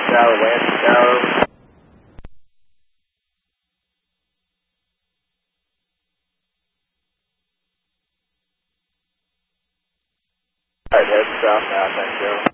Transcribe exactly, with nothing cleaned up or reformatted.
Tower, landing tower. Alright, head south now, thank you.